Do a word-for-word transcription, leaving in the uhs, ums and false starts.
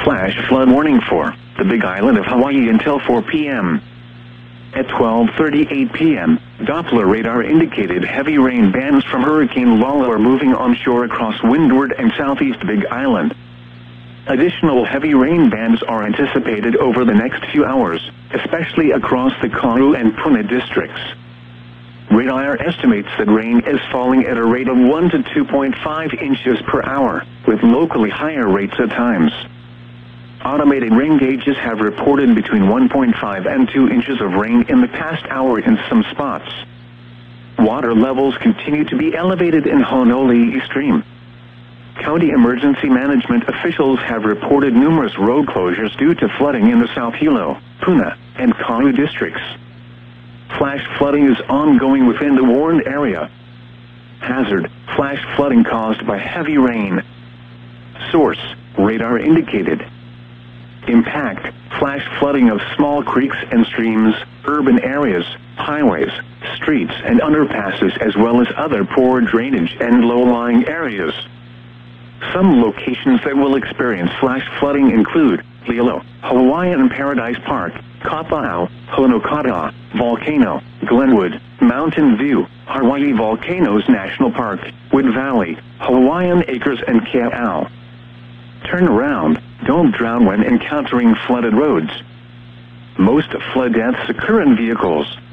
Flash flood warning for the Big Island of Hawaii until four p m At twelve thirty-eight p m, Doppler radar indicated heavy rain bands from Hurricane Lala are moving onshore across windward and southeast Big Island. Additional heavy rain bands are anticipated over the next few hours, especially across the Karu and Puna districts. Radar estimates that rain is falling at a rate of one to two point five inches per hour, with locally higher rates at times. Automated rain gauges have reported between one point five and two inches of rain in the past hour in some spots. Water levels continue to be elevated in Honolulu Stream. County emergency management officials have reported numerous road closures due to flooding in the South Hilo, Puna, and Karu districts. Flash flooding is ongoing within the warned area. Hazard: flash flooding caused by heavy rain. Source: radar indicated. Impact: flash flooding of small creeks and streams, urban areas, highways, streets and underpasses, as well as other poor drainage and low-lying areas. Some locations that will experience flash flooding include Lilo, Hawaiian Paradise Park, Kapa'au, Honokata, Volcano, Glenwood, Mountain View, Hawaii Volcanoes National Park, Wood Valley, Hawaiian Acres and Ka'au. Turn around, don't drown when encountering flooded roads. Most flood deaths occur in vehicles.